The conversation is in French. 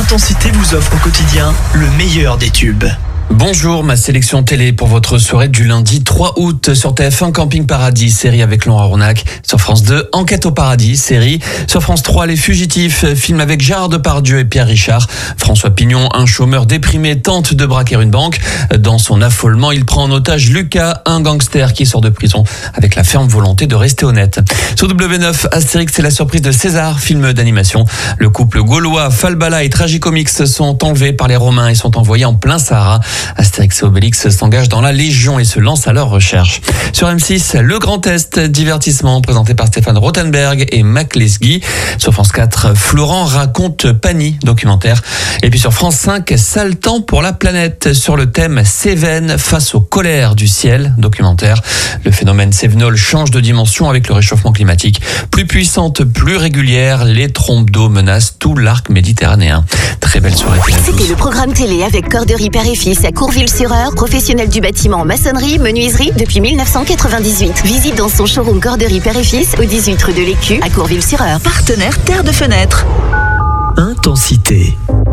Intensité vous offre au quotidien le meilleur des tubes. Bonjour, ma sélection télé pour votre soirée du lundi 3 août sur TF1 Camping Paradis, série avec Laurent Aronnac. Sur France 2, Enquête au paradis, série. Sur France 3, Les Fugitifs, film avec Gérard Depardieu et Pierre Richard. François Pignon, un chômeur déprimé, tente de braquer une banque. Dans son affolement, il prend en otage Lucas, un gangster qui sort de prison avec la ferme volonté de rester honnête. Sur W9, Astérix, c'est la surprise de César, film d'animation. Le couple gaulois Falbala et Tragicomix sont enlevés par les Romains et sont envoyés en plein Sahara. Astérix et Obélix s'engagent dans la Légion et se lancent à leur recherche. Sur M6, Le Grand Test, divertissement présenté par Stéphane Rothenberg et Mac Lesguy. Sur France 4, Florent raconte Pani, documentaire. Et puis sur France 5, Sale temps pour la planète, sur le thème Cévennes face aux colères du ciel, documentaire. Le phénomène Cévenol change de dimension avec le réchauffement climatique. Plus puissante, plus régulière, les trompes d'eau menacent tout l'arc méditerranéen. Très belle soirée. C'était le programme télé avec Corderie Père et Fils à Courville-sur-Eure, professionnel du bâtiment en maçonnerie, menuiserie depuis 1998. Visite dans son showroom Corderie Père et Fils au 18 rue de l'Écu à Courville-sur-Eure. Partenaire Terre de Fenêtre. Intensité.